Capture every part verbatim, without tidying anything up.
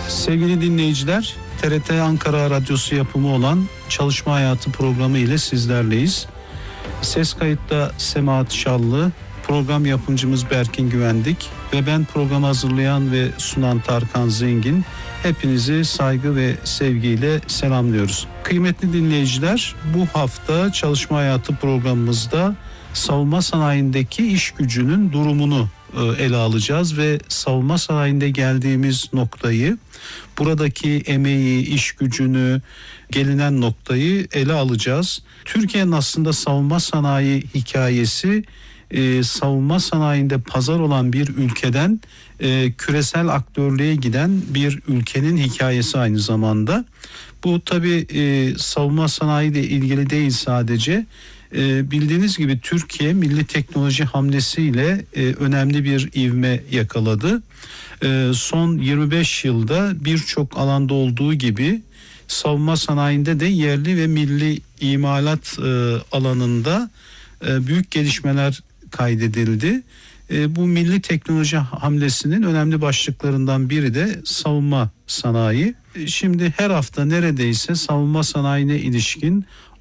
Sevgili dinleyiciler, T R T Ankara Radyosu yapımı olan Çalışma Hayatı programı ile sizlerleyiz. Ses kayıtta Semahat Şallı, program yapımcımız Berkin Güvendik ve ben programı hazırlayan ve sunan Tarkan Zengin. Hepinizi saygı ve sevgiyle selamlıyoruz. Kıymetli dinleyiciler, bu hafta Çalışma Hayatı programımızda savunma sanayindeki iş gücünün durumunu ele alacağız ve savunma sanayinde geldiğimiz noktayı, buradaki emeği, iş gücünü, gelinen noktayı ele alacağız. Türkiye'nin aslında savunma sanayi hikayesi, e, savunma sanayinde pazar olan bir ülkeden e, küresel aktörlüğe giden bir ülkenin hikayesi aynı zamanda. Bu tabii e, savunma sanayi ile ilgili değil sadece. E, bildiğiniz gibi Türkiye milli teknoloji hamlesiyle e, önemli bir ivme yakaladı. E, son yirmi beş yılda birçok alanda olduğu gibi savunma sanayinde de yerli ve milli imalat e, alanında e, büyük gelişmeler kaydedildi. E, bu milli teknoloji hamlesinin önemli başlıklarından biri de savunma sanayi. E, şimdi her hafta neredeyse savunma sanayine ilişkin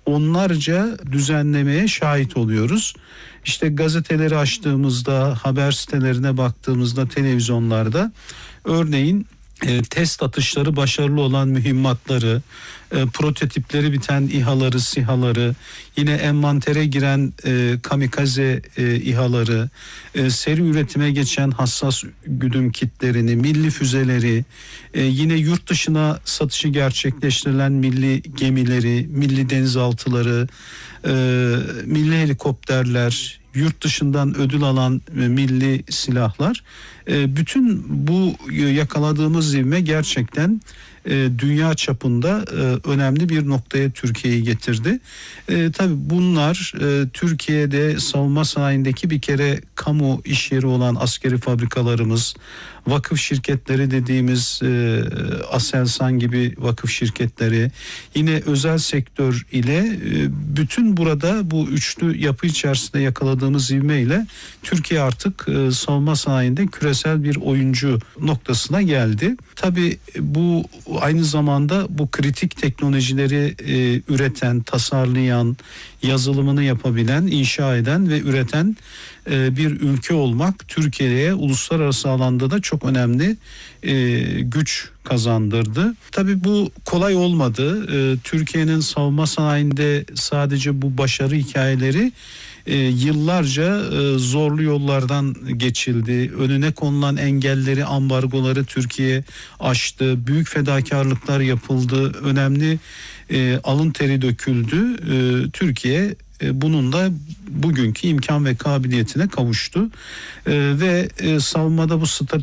onlarca düzenlemeye şahit oluyoruz. İşte gazeteleri açtığımızda, haber sitelerine baktığımızda, televizyonlarda örneğin e, test atışları başarılı olan mühimmatları, e, prototipleri biten İHA'ları, SİHA'ları, yine envantere giren e, kamikaze e, İHA'ları, e, seri üretime geçen hassas güdüm kitlerini, milli füzeleri, e, yine yurt dışına satışı gerçekleştirilen milli gemileri, milli denizaltıları, e, milli helikopterler, yurt dışından ödül alan milli silahlar, bütün bu yakaladığımız ivme gerçekten dünya çapında önemli bir noktaya Türkiye'yi getirdi. E, tabii bunlar e, Türkiye'de savunma sanayindeki bir kere kamu iş yeri olan askeri fabrikalarımız, vakıf şirketleri dediğimiz e, Aselsan gibi vakıf şirketleri, yine özel sektör ile e, bütün burada bu üçlü yapı içerisinde yakaladığımız ivme ile Türkiye artık e, savunma sanayinde küresel bir oyuncu noktasına geldi. Tabii bu aynı zamanda bu kritik teknolojileri e, üreten, tasarlayan, yazılımını yapabilen, inşa eden ve üreten e, bir ülke olmak Türkiye'ye uluslararası alanda da çok önemli e, güç kazandırdı. Tabii bu kolay olmadı. E, Türkiye'nin savunma sanayinde sadece bu başarı hikayeleri e, yıllarca e, zorlu yollardan geçildi. Önüne konulan engelleri, ambargoları Türkiye aştı. Büyük fedakarlıklar yapıldı. Önemli e, alın teri döküldü. E, Türkiye e, bunun da bugünkü imkan ve kabiliyetine kavuştu. E, ve e, savunmada bu strateji